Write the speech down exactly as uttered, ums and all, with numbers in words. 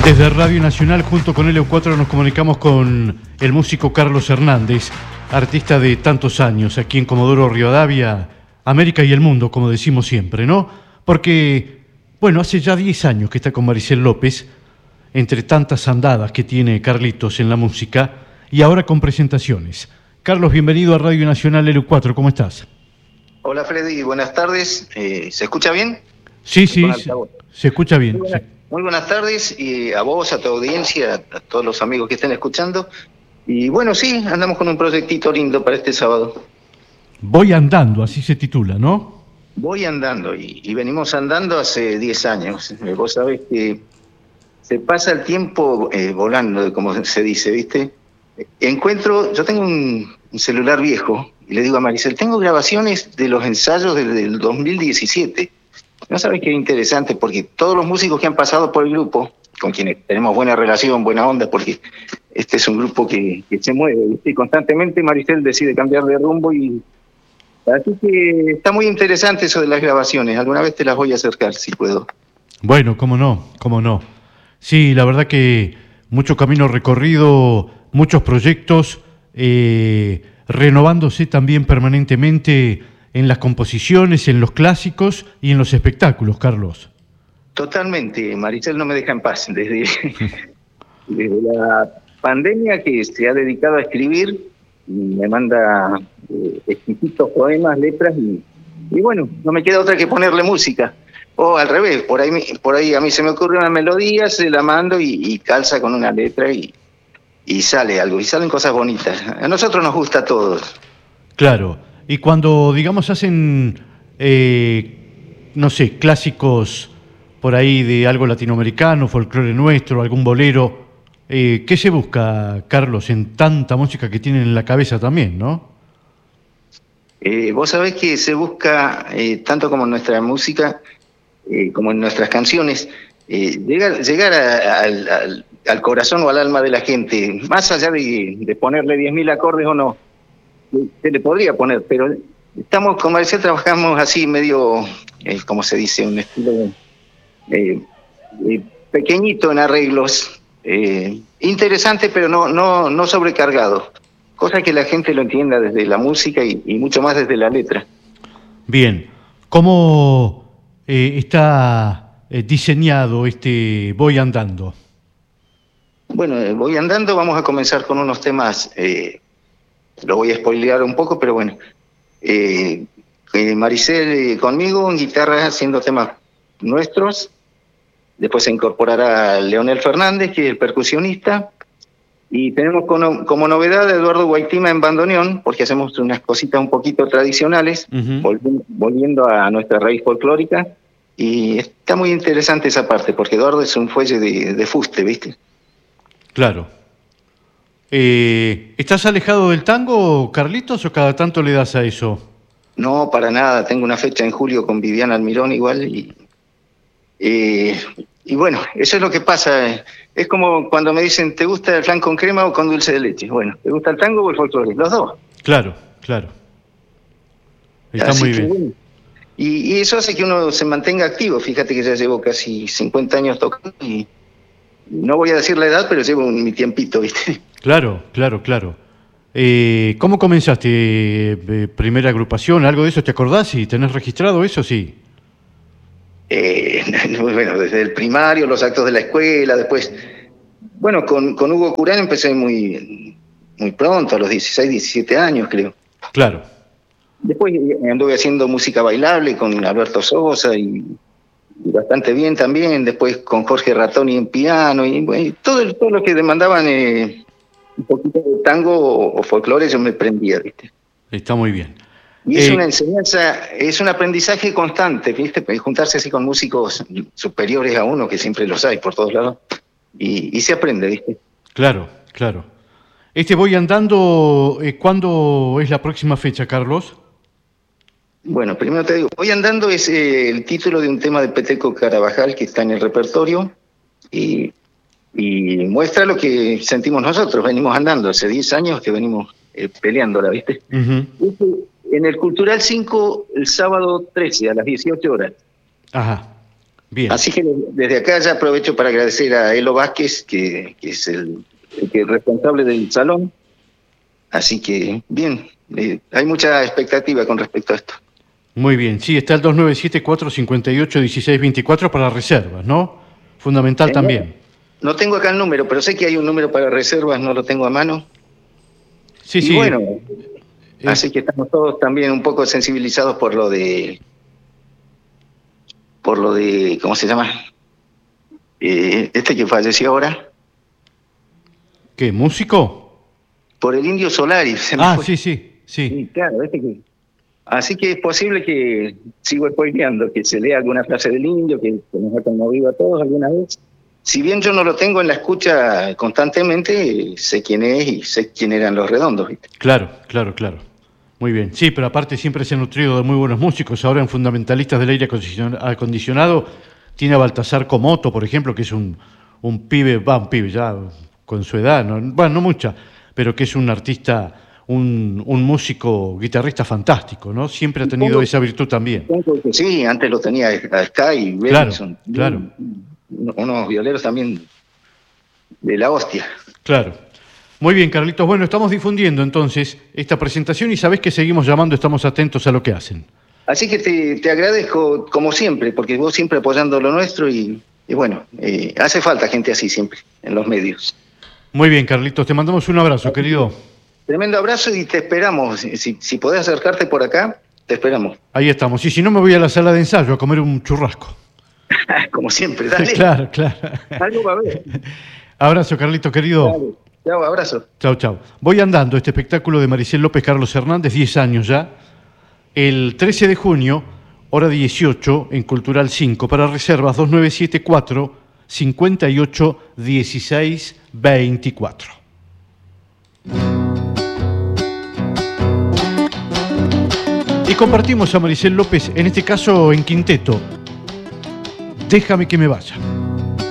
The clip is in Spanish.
Desde Radio Nacional, junto con L U cuatro, nos comunicamos con el músico Carlos Hernández, artista de tantos años aquí en Comodoro Rivadavia, América y el mundo, como decimos siempre, ¿no? Porque, bueno, hace ya diez años que está con Maricel López, entre tantas andadas que tiene Carlitos en la música, y ahora con presentaciones. Carlos, bienvenido a Radio Nacional L U cuatro, ¿cómo estás? Hola Freddy, buenas tardes. Eh, ¿Se escucha bien? Sí, sí, se, se escucha bien. Muy, buena, sí. muy buenas tardes y a vos, a tu audiencia, a todos los amigos que estén escuchando. Y bueno, sí, andamos con un proyectito lindo para este sábado. Voy andando, así se titula, ¿no? Voy andando y, y venimos andando hace diez años. Eh, vos sabés que se pasa el tiempo eh, volando, como se dice, ¿viste? Encuentro, yo tengo un, un celular viejo y le digo a Maricel, tengo grabaciones de los ensayos desde el dos mil diecisiete. No sabes qué interesante, porque todos los músicos que han pasado por el grupo, con quienes tenemos buena relación, buena onda, porque este es un grupo que, que se mueve, ¿viste? Y constantemente Maricel decide cambiar de rumbo y así que está muy interesante eso de las grabaciones. Alguna vez te las voy a acercar, si puedo. Bueno, cómo no, cómo no. Sí, la verdad que mucho camino recorrido, muchos proyectos, eh, renovándose también permanentemente en las composiciones, en los clásicos y en los espectáculos, Carlos. Totalmente, Maricel no me deja en paz. Desde, desde la pandemia que se ha dedicado a escribir, me manda eh, exquisitos poemas, letras y, y bueno, no me queda otra que ponerle música. O al revés, por ahí, por ahí a mí se me ocurre una melodía, se la mando y, y calza con una letra y, y sale algo, y salen cosas bonitas. A nosotros nos gusta a todos. Claro, y cuando, digamos, hacen, eh, no sé, clásicos por ahí de algo latinoamericano, folclore nuestro, algún bolero, eh, ¿qué se busca, Carlos, en tanta música que tienen en la cabeza también, no? Eh, vos sabés que se busca, eh, tanto como en nuestra música, eh, como en nuestras canciones, eh, llegar, llegar a, a, al, al corazón o al alma de la gente, más allá de, de ponerle diez mil acordes o no, se le podría poner, pero estamos con Maricel, trabajamos así medio, eh, como se dice, un estilo eh, eh, pequeñito en arreglos, eh, interesante pero no, no, no sobrecargado, cosa que la gente lo entienda desde la música y, y mucho más desde la letra. Bien, ¿cómo eh, está eh, diseñado este Voy Andando? Bueno, eh, Voy Andando, vamos a comenzar con unos temas, eh, lo voy a spoilear un poco, pero bueno, eh, eh, Maricel eh, conmigo en guitarra haciendo temas nuestros, después se incorporará Leonel Fernández, que es el percusionista, y tenemos como, como novedad a Eduardo Guaitima en bandoneón, porque hacemos unas cositas un poquito tradicionales, uh-huh. volviendo, volviendo a nuestra raíz folclórica, y está muy interesante esa parte, porque Eduardo es un fuelle de, de fuste, ¿viste? Claro. Eh, ¿Estás alejado del tango, Carlitos, o cada tanto le das a eso? No, para nada. Tengo una fecha en julio con Viviana Almirón igual. Y, eh, y bueno, eso es lo que pasa. Es como cuando me dicen, ¿te gusta el flan con crema o con dulce de leche? Bueno, ¿te gusta el tango o el folclore? Los dos. Claro, claro. Está Así muy que, bien. Bueno, y, y eso hace que uno se mantenga activo. Fíjate que ya llevo casi cincuenta años tocando y no voy a decir la edad, pero llevo mi tiempito, ¿viste? Claro, claro, claro. Eh, ¿Cómo comenzaste? Eh, ¿Primera agrupación? ¿Algo de eso te acordás? ¿Y tenés registrado eso? Sí. Eh, bueno, desde el primario, los actos de la escuela, después... Bueno, con, con Hugo Curán empecé muy, muy pronto, a los dieciséis, diecisiete años, creo. Claro. Después anduve haciendo música bailable con Alberto Sosa y... Y bastante bien también, después con Jorge Ratoni en piano, y bueno, todo, todo lo que demandaban eh, un poquito de tango o, o folclore, yo me prendía, ¿viste? Está muy bien. Y es eh, una enseñanza, es un aprendizaje constante, ¿viste? Juntarse así con músicos superiores a uno, que siempre los hay por todos lados, y, y se aprende, ¿viste? Claro, claro. Este Voy Andando, eh, ¿cuándo es la próxima fecha, Carlos? Bueno, primero te digo, Voy Andando es eh, el título de un tema de Peteco Carabajal que está en el repertorio y, y muestra lo que sentimos nosotros. Venimos andando hace diez años que venimos eh, peleándola, ¿viste? Uh-huh. En el Cultural cinco, el sábado trece, a las dieciocho horas. Ajá, Bien. Así que desde acá ya aprovecho para agradecer a Elo Vázquez, que, que es el, el que es responsable del salón. Así que, bien, eh, hay mucha expectativa con respecto a esto. Muy bien, sí, está el dos nueve siete, cuatro cinco ocho, uno seis dos cuatro para reservas, ¿no? Fundamental Eh, también. No, no tengo acá el número, pero sé que hay un número para reservas, no lo tengo a mano. Sí, Y sí. bueno, eh, así que estamos todos también un poco sensibilizados por lo de, por lo de, ¿cómo se llama? Eh, este que falleció ahora, ¿Qué, músico? por el Indio Solari. Se me Ah, fue. sí, sí, sí. Sí, claro, este que... Así que es posible que, sigo spoileando, que se lea alguna frase del Indio, que, que nos ha conmovido a todos alguna vez. Si bien yo no lo tengo en la escucha constantemente, sé quién es y sé quién eran los Redondos, ¿viste? Claro, claro, claro. Muy bien. Sí, pero aparte siempre se ha nutrido de muy buenos músicos. Ahora en Fundamentalistas del Aire Acondicion- Acondicionado tiene a Baltasar Comoto, por ejemplo, que es un, un pibe, va, un pibe ya con su edad, no, bueno, no mucha, pero que es un artista, un, un músico, guitarrista fantástico, ¿no? Siempre ha tenido Supongo- esa virtud también. supongo que sí, antes lo tenía a Sky y Claro, Benson. claro. Unos violeros también de la hostia. Claro. Muy bien, Carlitos. Bueno, estamos difundiendo entonces esta presentación y sabés que seguimos llamando, estamos atentos a lo que hacen. Así que te, te agradezco como siempre, porque vos siempre apoyando lo nuestro y, y bueno, eh, hace falta gente así siempre en los medios. Muy bien, Carlitos, te mandamos un abrazo, querido. Tremendo abrazo y te esperamos. Si, si podés acercarte por acá, te esperamos. Ahí estamos. Y si no, me voy a la sala de ensayo a comer un churrasco. Como siempre, dale. Claro, claro. Algo va a haber. Abrazo, Carlitos, querido. Dale. Chao, abrazo. Chau, chau. Voy andando, este espectáculo de Maricel López Carlos Hernández, diez años ya. El trece de junio, hora dieciocho, en Cultural cinco, para reservas dos nueve siete cuatro, cinco ocho, uno seis dos cuatro. Y compartimos a Maricel López, en este caso en quinteto. Déjame que me vaya.